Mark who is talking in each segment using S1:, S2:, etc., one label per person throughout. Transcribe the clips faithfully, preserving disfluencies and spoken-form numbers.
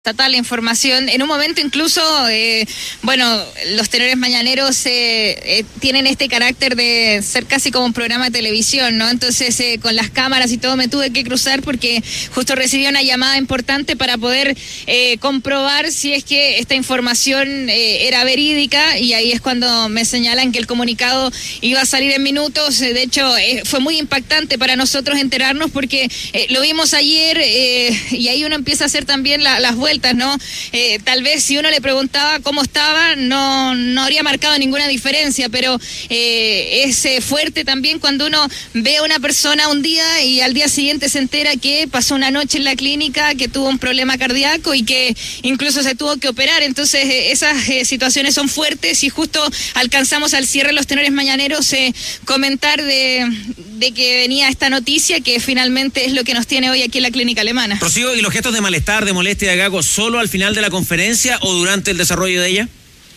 S1: Estatal la información. En un momento incluso, eh, bueno, los tenores mañaneros eh, eh, tienen este carácter de ser casi como un programa de televisión, ¿no? Entonces, eh, con las cámaras y todo me tuve que cruzar porque justo recibí una llamada importante para poder eh, comprobar si es que esta información eh, era verídica, y ahí es cuando me señalan que el comunicado iba a salir en minutos. De hecho, eh, fue muy impactante para nosotros enterarnos porque eh, lo vimos ayer eh, y ahí uno empieza a hacer también la, las vueltas, ¿no? Eh, tal vez si uno le preguntaba cómo estaba, no, no habría marcado ninguna diferencia, pero eh, es eh, fuerte también cuando uno ve a una persona un día y al día siguiente se entera que pasó una noche en la clínica, que tuvo un problema cardíaco y que incluso se tuvo que operar. Entonces eh, esas eh, situaciones son fuertes, y justo alcanzamos al cierre de los tenores mañaneros eh, comentar de, de que venía esta noticia, que finalmente es lo que nos tiene hoy aquí en la clínica alemana.
S2: Rocío, ¿y los gestos de malestar, de molestia de Gago solo al final de la conferencia o durante el desarrollo de ella?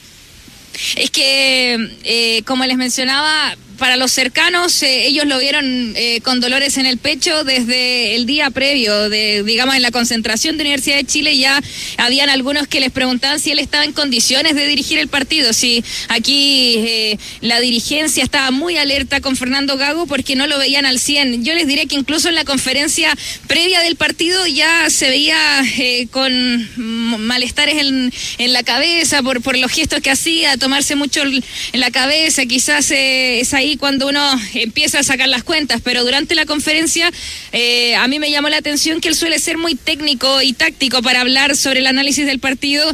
S1: Es que, eh, como les mencionaba, para los cercanos, eh, ellos lo vieron eh, con dolores en el pecho desde el día previo, de, digamos, en la concentración de Universidad de Chile. Ya habían algunos que les preguntaban si él estaba en condiciones de dirigir el partido. Si aquí eh, la dirigencia estaba muy alerta con Fernando Gago porque no lo veían al cien. Yo les diré que incluso en la conferencia previa del partido ya se veía eh, con malestares en, en la cabeza por, por los gestos que hacía, tomarse mucho en la cabeza. Quizás eh, esa ahí cuando uno empieza a sacar las cuentas, pero durante la conferencia eh, a mí me llamó la atención que él suele ser muy técnico y táctico para hablar sobre el análisis del partido,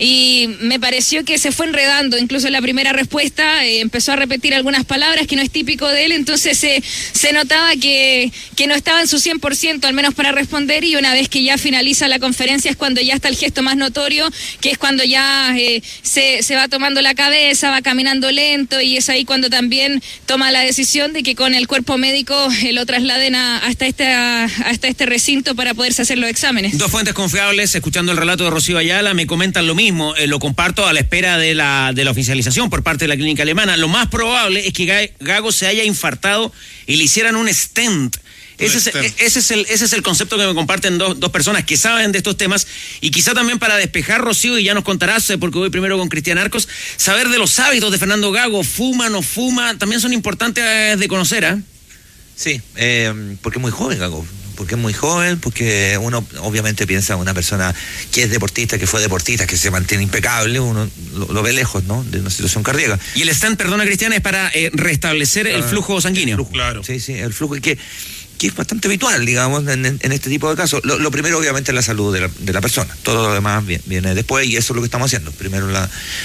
S1: y me pareció que se fue enredando. Incluso en la primera respuesta eh, empezó a repetir algunas palabras que no es típico de él, entonces eh, se notaba que, que no estaba en su cien por ciento, al menos para responder, y una vez que ya finaliza la conferencia es cuando ya está el gesto más notorio, que es cuando ya eh, se, se va tomando la cabeza, va caminando lento, y es ahí cuando también toma la decisión de que con el cuerpo médico eh, lo trasladen a, hasta, este, a, hasta este recinto para poderse hacer los exámenes.
S2: Dos fuentes confiables, escuchando el relato de Rocío Ayala, me comentan lo mismo. Eh, lo comparto a la espera de la, de la oficialización por parte de la clínica alemana. Lo más probable es que Gago se haya infartado y le hicieran un stent. Ese es, ese, es el, ese es el concepto que me comparten dos, dos personas que saben de estos temas, y quizá también para despejar, Rocío, y ya nos contarás, porque voy primero con Cristian Arcos, saber de los hábitos de Fernando Gago. ¿Fuma, no fuma? También son importantes de conocer, ¿eh?
S3: Sí, eh, porque es muy joven Gago. Porque es muy joven, porque uno obviamente piensa en una persona que es deportista, que fue deportista, que se mantiene impecable, uno lo, lo ve lejos, ¿no?, de una situación cardíaca.
S2: Y el stent, perdona Cristian, es para eh, restablecer ah, el flujo sanguíneo.
S3: El flujo, claro. Sí, sí, el flujo que... que es bastante habitual, digamos, en, en este tipo de casos. Lo, lo primero, obviamente, es la salud de la, de la persona. Todo lo demás viene, viene después, y eso es lo que estamos haciendo. Primero la,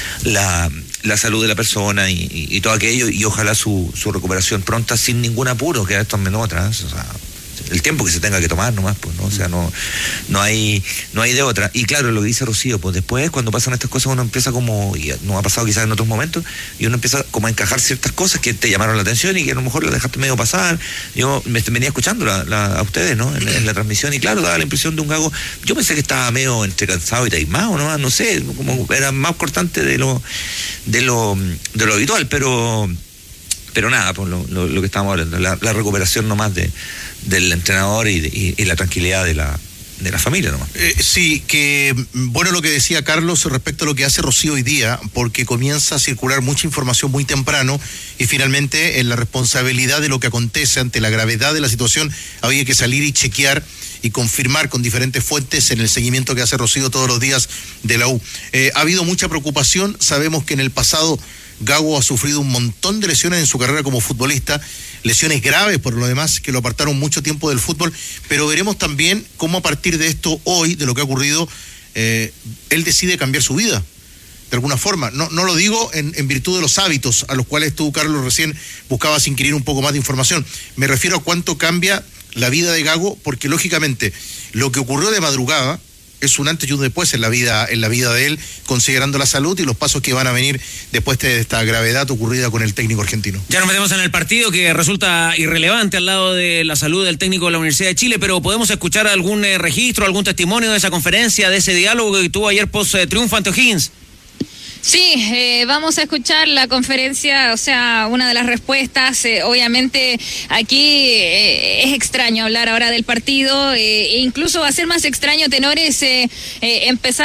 S3: la, la salud de la persona y, y, y todo aquello, y ojalá su, su recuperación pronta, sin ningún apuro, que esto menos atrás, o sea, el tiempo que se tenga que tomar nomás, pues, ¿no? O sea, no, no hay, no hay de otra. Y claro, lo que dice Rocío, pues después, cuando pasan estas cosas, uno empieza como, y nos ha pasado quizás en otros momentos, y uno empieza como a encajar ciertas cosas que te llamaron la atención y que a lo mejor las dejaste medio pasar. Yo me venía escuchando la, la, a ustedes, ¿no?, en, en la transmisión, y claro, daba la impresión de un Gago. Yo pensé que estaba medio entre cansado y taimado, ¿no? No sé, como era más cortante de lo, de lo, de lo habitual, pero... Pero nada, pues lo, lo, lo que estábamos hablando, la, la recuperación nomás de, del entrenador y, de, y, y la tranquilidad de la, de la familia nomás.
S4: Eh, sí, que bueno lo que decía Carlos respecto a lo que hace Rocío hoy día, porque comienza a circular mucha información muy temprano, y finalmente en la responsabilidad de lo que acontece ante la gravedad de la situación había que salir y chequear y confirmar con diferentes fuentes en el seguimiento que hace Rocío todos los días de la U. Eh, ha habido mucha preocupación, sabemos que en el pasado Gago ha sufrido un montón de lesiones en su carrera como futbolista, lesiones graves por lo demás, que lo apartaron mucho tiempo del fútbol, pero veremos también cómo a partir de esto hoy, de lo que ha ocurrido, eh, él decide cambiar su vida, de alguna forma. No, no lo digo en, en virtud de los hábitos a los cuales tú, Carlos, recién buscabas inquirir un poco más de información. Me refiero a cuánto cambia la vida de Gago, porque lógicamente lo que ocurrió de madrugada es un antes y un después en la vida, en la vida de él, considerando la salud y los pasos que van a venir después de esta gravedad ocurrida con el técnico argentino.
S2: Ya nos metemos en el partido, que resulta irrelevante al lado de la salud del técnico de la Universidad de Chile, pero podemos escuchar algún eh, registro, algún testimonio de esa conferencia, de ese diálogo que tuvo ayer post eh, triunfo ante O'Higgins.
S1: Sí, eh, vamos a escuchar la conferencia, o sea, una de las respuestas. Eh, obviamente aquí eh, es extraño hablar ahora del partido, eh, e incluso va a ser más extraño, tenores, eh, eh, empezar